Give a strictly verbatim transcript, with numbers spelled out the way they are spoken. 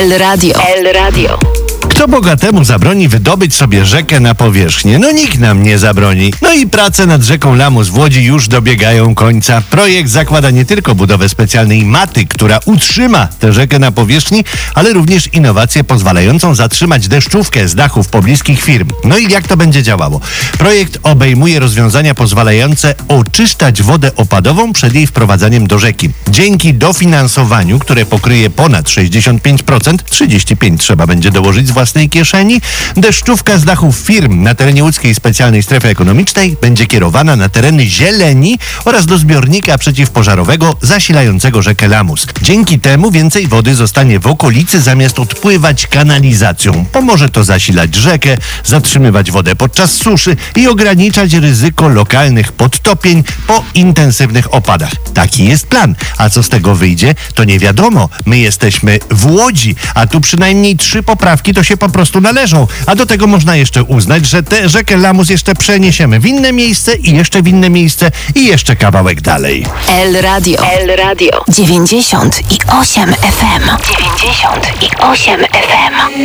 El Radio. El Radio. Kto bogatemu zabroni wydobyć sobie rzekę na powierzchnię? No nikt nam nie zabroni. No i prace nad rzeką Lamus w Łodzi już dobiegają końca. Projekt zakłada nie tylko budowę specjalnej maty, która utrzyma tę rzekę na powierzchni, ale również innowację pozwalającą zatrzymać deszczówkę z dachów pobliskich firm. No i jak to będzie działało? Projekt obejmuje rozwiązania pozwalające oczyszczać wodę opadową przed jej wprowadzaniem do rzeki. Dzięki dofinansowaniu, które pokryje ponad sześćdziesiąt pięć procent, trzydzieści pięć procent trzeba będzie dołożyć z własnej kieszeni, deszczówka z dachów firm na terenie łódzkiej specjalnej strefy ekonomicznej będzie kierowana na tereny zieleni oraz do zbiornika przeciwpożarowego zasilającego rzekę Lamus. Dzięki temu więcej wody zostanie w okolicy zamiast odpływać kanalizacją. Pomoże to zasilać rzekę, zatrzymywać wodę podczas suszy i ograniczać ryzyko lokalnych podtopień po intensywnych opadach. Taki jest plan. A co z tego wyjdzie, to nie wiadomo. My jesteśmy w Łodzi, a tu przynajmniej trzy poprawki to się po prostu należą. A do tego można jeszcze uznać, że tę rzekę Lamus jeszcze przeniesiemy w inne miejsce i jeszcze w inne miejsce i jeszcze kawałek dalej. El Radio. El Radio. dziewięćdziesiąt i osiem F M. dziewięćdziesiąt i osiem F M.